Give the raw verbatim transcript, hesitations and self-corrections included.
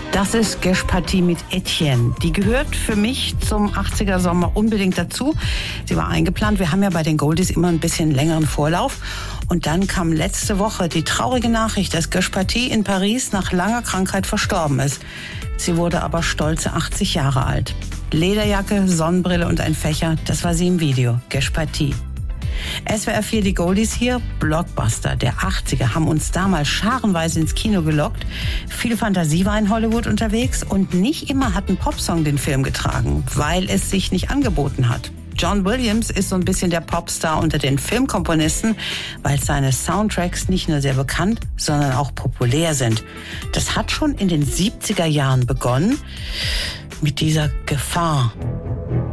Das ist Gesh-Partie mit Etienne. Die gehört für mich zum achtziger Sommer unbedingt dazu. Sie war eingeplant. Wir haben ja bei den Goldies immer ein bisschen längeren Vorlauf. Und dann kam letzte Woche die traurige Nachricht, dass Gesh-Partie in Paris nach langer Krankheit verstorben ist. Sie wurde aber stolze achtzig Jahre alt. Lederjacke, Sonnenbrille und ein Fächer, das war sie im Video. Gesh-Partie. S W R vier, die Goldies hier, Blockbuster der achtziger haben uns damals scharenweise ins Kino gelockt. Viel Fantasie war in Hollywood unterwegs und nicht immer hat ein Popsong den Film getragen, weil es sich nicht angeboten hat. John Williams ist so ein bisschen der Popstar unter den Filmkomponisten, weil seine Soundtracks nicht nur sehr bekannt, sondern auch populär sind. Das hat schon in den siebziger Jahren begonnen mit dieser Gefahr.